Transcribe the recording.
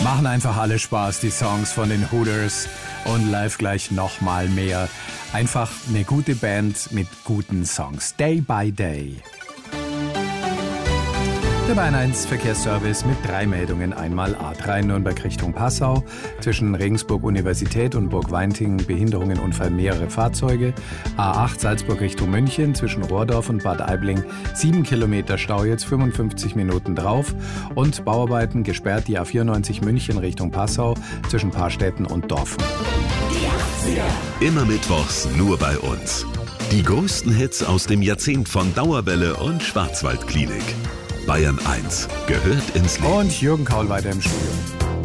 Machen einfach alle Spaß, die Songs von den Hooters und live gleich nochmal mehr. Einfach eine gute Band mit guten Songs. Day by Day. Der Bayern 1 Verkehrsservice mit 3 Meldungen. Einmal A3 Nürnberg Richtung Passau. Zwischen Regensburg Universität und Burg Weinting Behinderungen, Unfall, mehrere Fahrzeuge. A8 Salzburg Richtung München zwischen Rohrdorf und Bad Aibling 7 Kilometer Stau, jetzt 55 Minuten drauf. Und Bauarbeiten gesperrt die A94 München Richtung Passau zwischen Paarstetten und Dorfen. Die 80er. Immer mittwochs nur bei uns. Die größten Hits aus dem Jahrzehnt von Dauerwelle und Schwarzwaldklinik. Bayern 1 gehört ins Leben. Und Jürgen Kaul weiter im Studio.